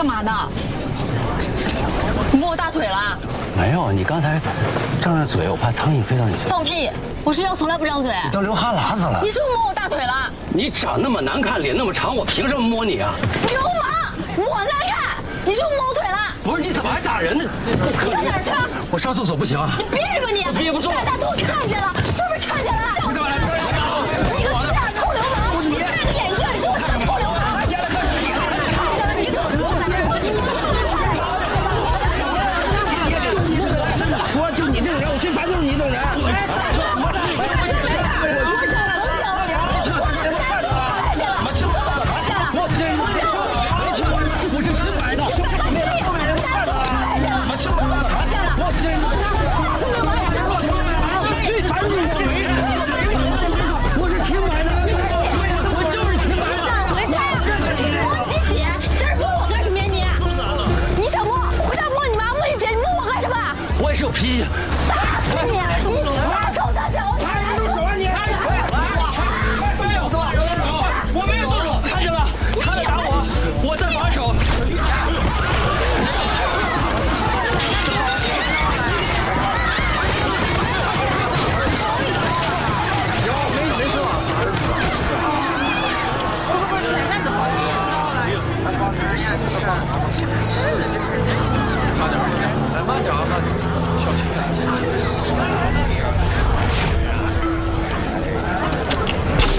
干嘛呢？你摸我大腿了？ 没有，你刚才张着嘴，我怕苍蝇飞到你嘴。 放屁！我睡觉从来不张嘴。 你都流哈喇子了。 你是不是摸我大腿了？ 你长那么难看，脸那么长，我凭什么摸你啊？ 流氓！我难看，你是不是摸我腿了？ 不是，你怎么还打人呢？ 你上哪儿去？ 我上厕所不行啊？ 你憋着吧你！ 我憋不住。 大家都看见了，是不是？